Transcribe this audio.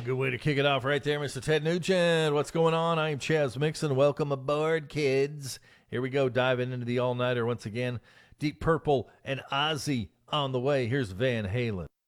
Good way to kick it off right there, Mr. Ted Nugent. What's going on? I'm Chaz Mixon. Welcome aboard, kids. Here we go, diving into the all-nighter once again. Deep Purple and Ozzy on the way. Here's Van Halen.